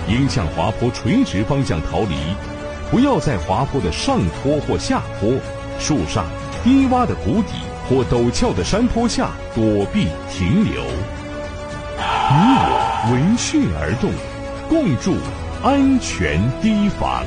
应向滑坡垂直方向逃离，不要在滑坡的上坡或下坡、树上、低洼的谷底或陡峭的山坡下躲避停留。你我闻讯而动，共筑安全堤防。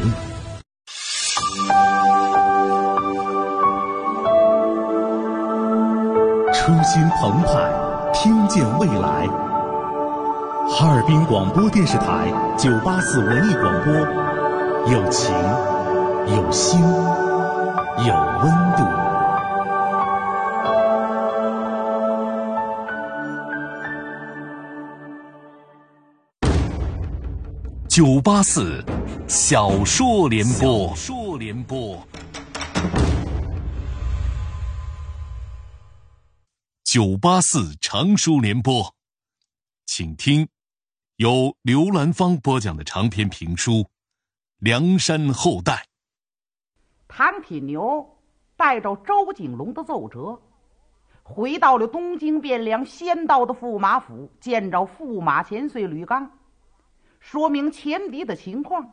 初心澎湃，听见未来。哈尔滨广播电视台984文艺广播，有情，有心，有温度。984小说联播。984长书联播，请听由刘兰芳播讲的长篇评书《梁山后代》。 唐铁牛带着周景龙的奏折，回到了东京汴梁先到的驸马府，见着驸马千岁吕刚，说明前敌的情况。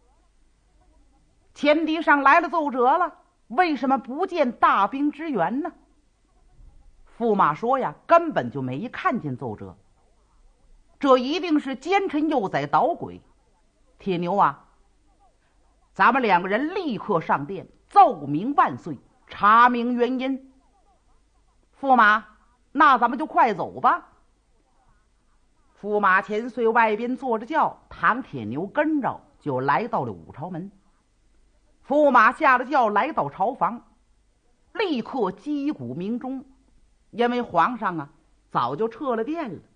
前敌上来了奏折了，为什么不见大兵支援呢？驸马说呀，根本就没看见奏折，这一定是奸臣幼崽捣鬼。铁牛啊，咱们两个人立刻上殿奏明万岁，查明原因。驸马，那咱们就快走吧。驸马千岁外边坐着轿，唐铁牛跟着就来到了武朝门。驸马下了轿，来到朝房，立刻击鼓鸣钟，因为皇上啊早就撤了殿了。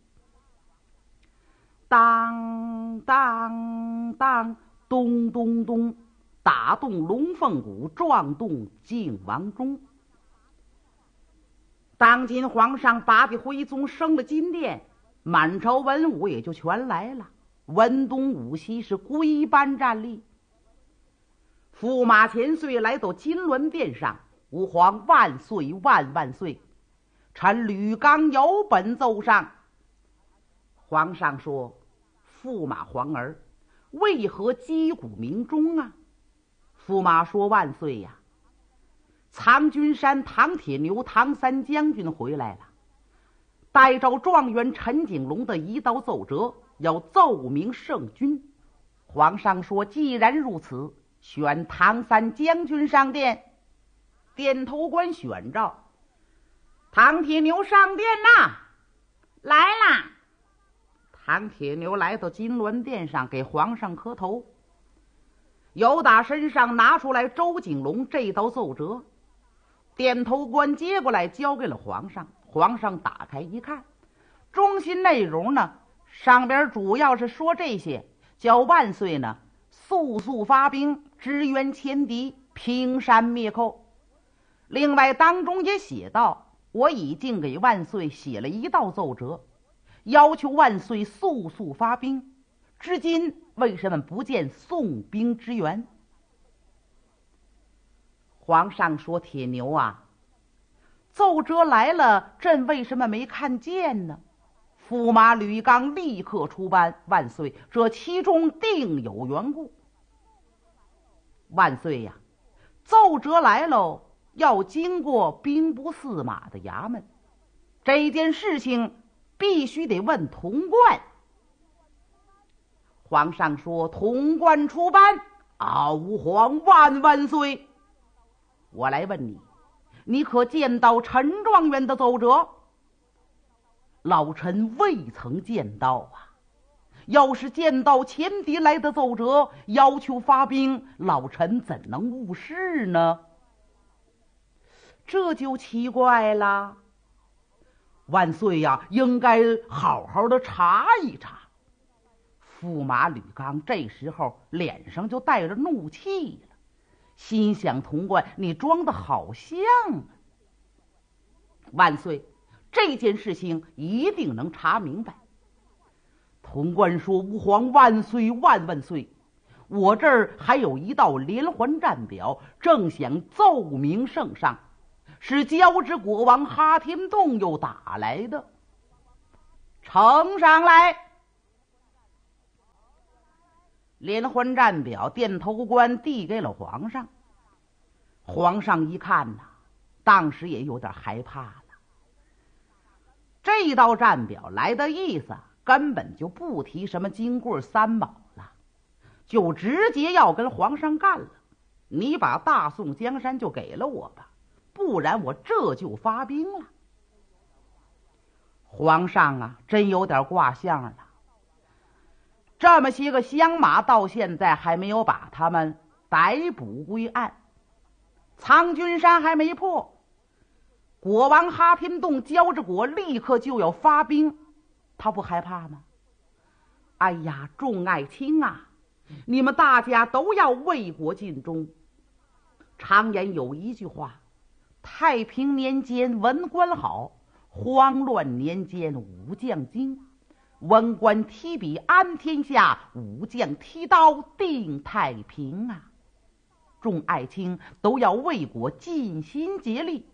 当当当，咚咚咚，打动龙凤鼓，撞动靖王钟。当今皇上把的徽宗升了金殿，满朝文武也就全来了，文东武西是归班站立。驸马千岁来到金銮殿上，吾皇万岁万万岁，臣吕刚有本奏上。皇上说，驸马皇儿为何击鼓鸣钟啊？驸马说，万岁呀，藏军山唐铁牛唐三将军回来了，带着状元陈景龙的一道奏折，要奏明圣君。皇上说，既然如此，选唐三将军上殿。殿头官选着，唐铁牛上殿呐，来啦。唐铁牛来到金銮殿上，给皇上磕头，由打身上拿出来周景龙这道奏折，殿头官接过来交给了皇上。皇上打开一看，中心内容呢，上边主要是说这些，叫万岁呢速速发兵支援前敌，平山灭寇。另外当中也写道，我已经给万岁写了一道奏折，要求万岁速速发兵，至今为什么不见送兵支援？皇上说，铁牛啊，奏折来了，朕为什么没看见呢？驸马吕刚立刻出班，万岁，这其中定有缘故。万岁呀，奏折来喽，要经过兵部司马的衙门，这件事情必须得问潼关。皇上说，潼关出班，吾皇万万岁。我来问你，你可见到陈状元的奏折？老臣未曾见到啊。要是见到前敌来的奏折，要求发兵，老臣怎能误事呢？这就奇怪了。万岁呀，应该好好的查一查。驸马吕刚这时候脸上就带着怒气了，心想，潼关，你装的好像啊。万岁，这件事情一定能查明白。潼关说，吾皇万岁万万岁，我这儿还有一道连环战表，正想奏明圣上，是交趾国王哈天洞又打来的，呈上来。 连环战表殿头官递给了皇上。皇上一看呐，当时也有点害怕了。这道战表来的意思根本就不提什么金棍三宝了，就直接要跟皇上干了。你把大宋江山就给了我吧，不然我这就发兵了。皇上啊，真有点挂相了。这么些个乡马到现在还没有把他们逮捕归案，苍君山还没破，国王哈天洞焦志国立刻就要发兵，他不害怕吗？哎呀，众爱卿啊，你们大家都要为国尽忠。常言有一句话，太平年间文官好，慌乱年间武将精。文官提笔安天下，武将提刀定太平啊！众爱卿都要为国尽心竭力。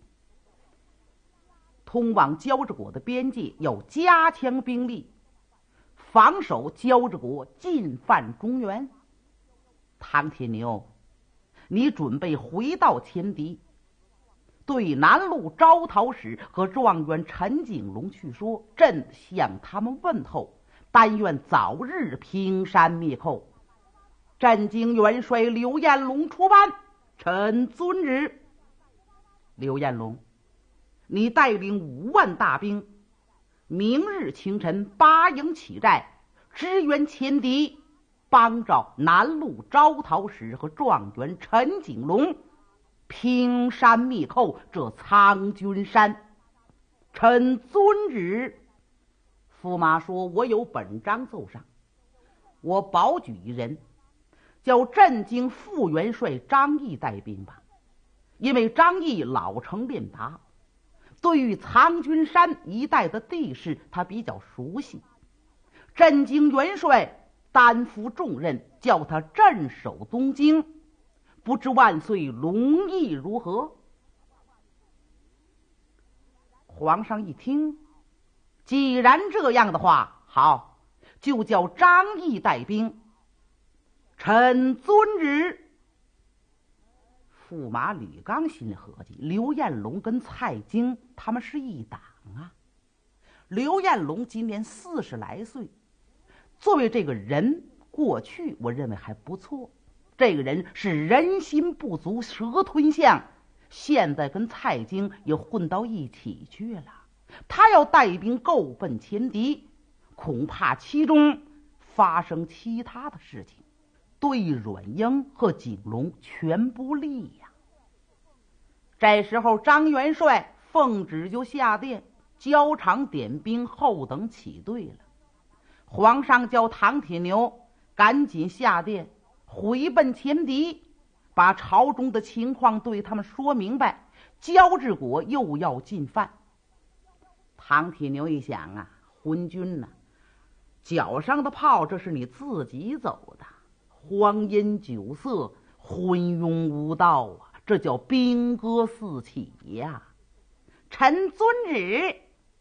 通往交趾国的边界要加强兵力，防守交趾国进犯中原。唐铁牛，你准备回到前敌，对南路招讨使和状元陈景龙去说，朕向他们问候，但愿早日平山灭寇。镇京元帅刘彦龙出班，臣遵旨。刘彦龙，你带领5万大兵，明日清晨8营起寨，支援前敌，帮照南路招讨使和状元陈景龙平山灭寇这苍君山。臣遵旨。驸马说，我有本章奏上，我保举一人，叫镇京副元帅张毅带兵吧。因为张毅老成练达，对于苍君山一带的地势他比较熟悉。镇京元帅担负重任，叫他镇守东京，不知万岁龙意如何？皇上一听，既然这样的话，好，就叫张毅带兵。臣遵旨。驸马吕刚心里合计，刘彦龙跟蔡京他们是一党啊。刘彦龙今年40来岁，作为这个人，过去我认为还不错。这个人是人心不足蛇吞象，现在跟蔡京也混到一起去了。他要带兵够奔前敌，恐怕其中发生其他的事情，对阮英和景龙全不利呀。这时候张元帅奉旨就下殿，交场点兵，后等起队了。皇上叫唐铁牛赶紧下殿，回奔前敌，把朝中的情况对他们说明白。焦志国又要进犯。唐铁牛一想啊，昏君呐，脚上的炮这是你自己走的，荒饮酒色，昏庸无道啊，这叫兵戈四起呀！臣遵旨。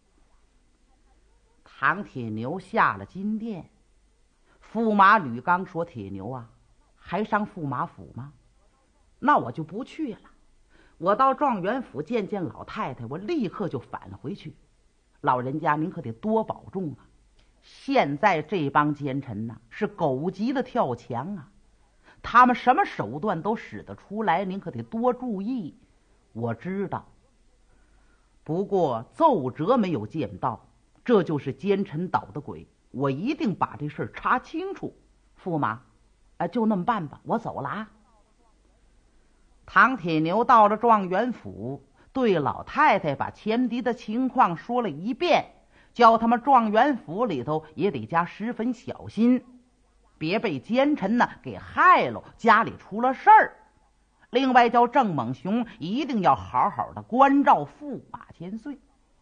唐铁牛下了金殿。驸马吕刚说，铁牛啊，还上驸马府吗？那我就不去了，我到状元府见见老太太，我立刻就返回去。老人家您可得多保重啊，现在这帮奸臣呐，是狗急了跳墙啊，他们什么手段都使得出来，您可得多注意。我知道，不过奏折没有见到，这就是奸臣捣的鬼，我一定把这事查清楚。驸马，就那么办吧，我走了啊。唐铁牛到了状元府，对老太太把前敌的情况说了一遍，叫他们状元府里头也得加10分小心，别被奸臣呢给害了，家里出了事儿。另外叫郑猛雄一定要好好的关照驸马千岁。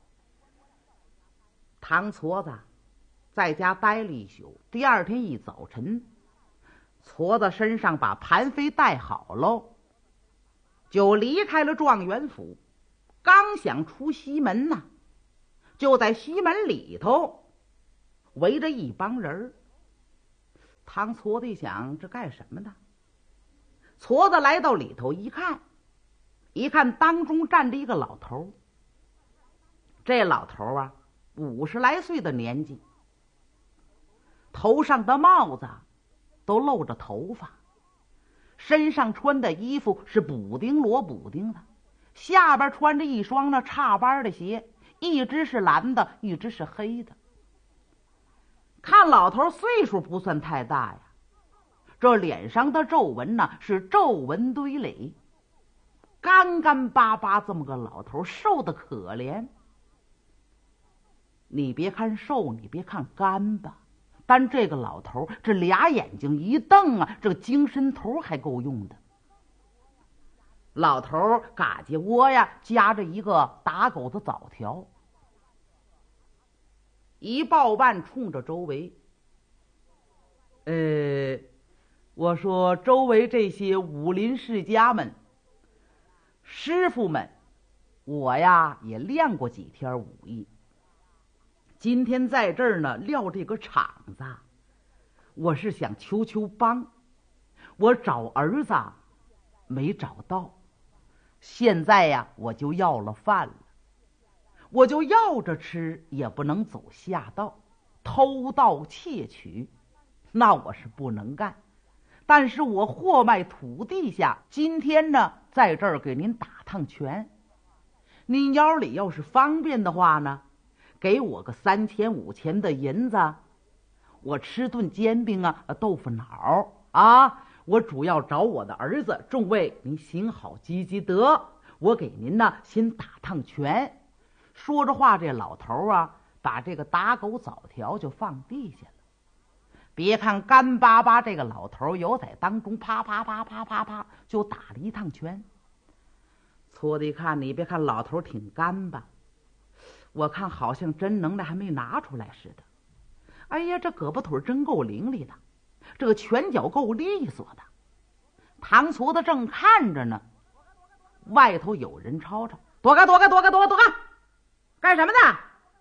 唐矬子在家待了一宿，第二天一早晨，矬子身上把盘飞带好喽，就离开了状元府。刚想出西门呢，就在西门里头围着一帮人。 唐矬子一想，这干什么呢？矬子来到里头一看，当中站着一个老头。这老头啊，50来岁的年纪，头上的帽子都露着头发，身上穿的衣服是补丁罗补丁的，下边穿着一双那叉班的鞋，一只是蓝的，一只是黑的。看老头岁数不算太大呀，这脸上的皱纹呢是皱纹堆垒，干干巴巴这么个老头，瘦得可怜。你别看瘦，你别看干巴，但这个老头这俩眼睛一瞪啊，这个精神头还够用的。老头嘎叽窝呀夹着一个打狗子枣条，一抱半冲着周围。我说周围这些武林世家们、师傅们，我呀也练过几天武艺，今天在这儿呢撂这个场子，我是想求求帮。我找儿子没找到，现在呀我就要了饭了，我就要着吃，也不能走下道，偷盗窃取，那我是不能干。但是我货卖土地下，今天呢在这儿给您打趟拳，您腰里要是方便的话呢，给我个3000、5000的银子，我吃顿煎饼啊、豆腐脑啊。我主要找我的儿子，众位您行好积积德，我给您呢先打趟拳。说着话，这老头啊把这个打狗枣条就放地下了。别看干巴巴这个老头有在当中啪啪啪啪啪啪就打了一趟拳。矬子一看，你别看老头挺干巴，我看好像真能耐还没拿出来似的。哎呀，这胳膊腿真够伶俐的，这个拳脚够利索的。唐矬子正看着呢，外头有人吵吵：“躲开躲开躲开躲开躲开，干什么呢？”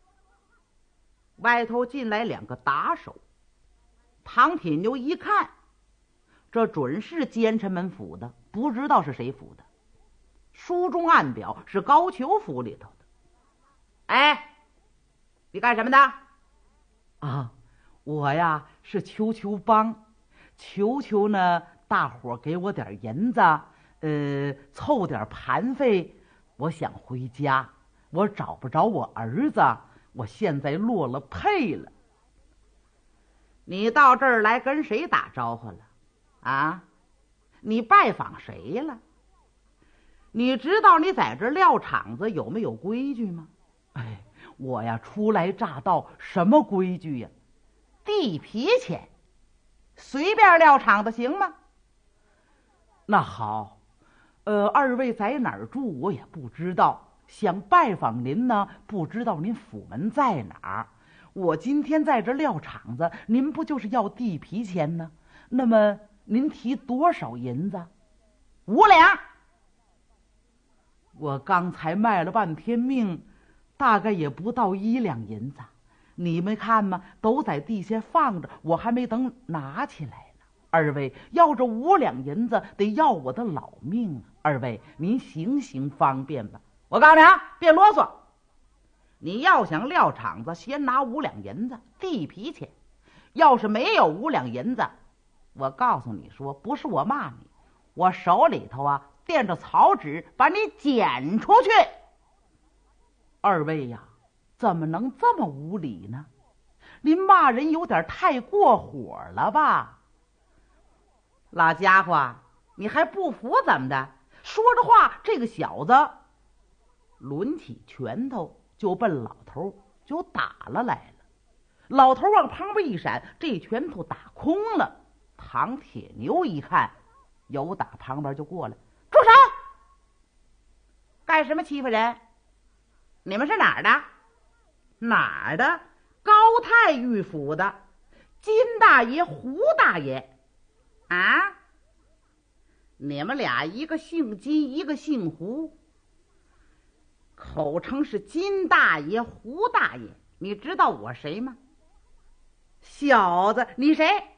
外头进来2个打手。唐铁牛一看，这准是奸臣们府的，不知道是谁府的。书中暗表是高俅府里头的。哎，你干什么的？啊，我呀是求求帮，求求呢大伙给我点银子，凑点盘费，我想回家，我找不着我儿子，我现在落了配了。你到这儿来跟谁打招呼了啊？你拜访谁了？你知道你在这撂场子有没有规矩吗？哎，我呀初来乍到，什么规矩呀？地皮钱，随便撂场子行吗？那好，二位在哪儿住我也不知道，想拜访您呢，不知道您府门在哪儿。我今天在这撂场子，您不就是要地皮钱呢？那么您提多少银子？5两。我刚才卖了半天命，大概也不到1两银子。你们看嘛，都在地下放着，我还没等拿起来呢。二位要这5两银子，得要我的老命啊！二位您行行方便吧。我告诉你啊，别啰嗦。你要想撂场子，先拿5两银子地皮钱。要是没有5两银子，我告诉你说，不是我骂你，我手里头啊垫着草纸，把你剪出去。二位呀，怎么能这么无理呢？您骂人有点太过火了吧？老家伙，你还不服怎么的？说着话，这个小子抡起拳头就奔老头就打了来了。老头往旁边一闪，这拳头打空了。唐铁牛一看，有打旁边就过来：“住手！干什么欺负人？你们是哪儿的？哪儿的？高太尉府的金大爷、胡大爷啊？你们俩一个姓金，一个姓胡，口称是金大爷、胡大爷。你知道我谁吗？小子，你谁？